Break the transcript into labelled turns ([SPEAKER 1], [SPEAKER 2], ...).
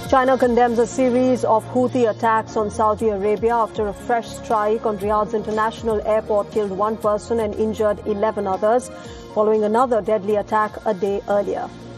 [SPEAKER 1] China condemns a series of Houthi attacks on Saudi Arabia after a fresh strike on Riyadh's international airport killed 1 person and injured 11 others, following another deadly attack a day earlier.